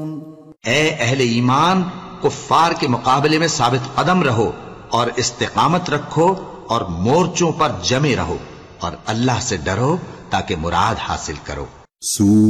ए अहले ईमान, कुफ्फार के मुकाबले में साबित कदम रहो और इस्तिकामत रखो और मोर्चों पर जमे रहो और अल्लाह से डरो ताकि मुराद हासिल करो।